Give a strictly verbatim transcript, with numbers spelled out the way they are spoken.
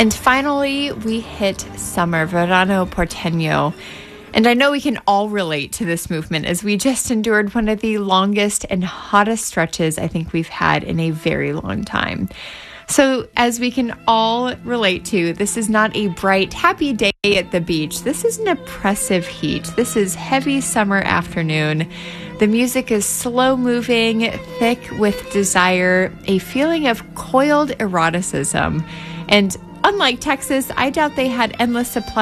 And finally, we hit summer, verano porteño. And I know we can all relate to this movement as we just endured one of the longest and hottest stretches I think we've had in a very long time. So as we can all relate to, this is not a bright, happy day at the beach. This is an oppressive heat. This is heavy summer afternoon. The music is slow moving, thick with desire, a feeling of coiled eroticism. And unlike Texas, I doubt they had endless supply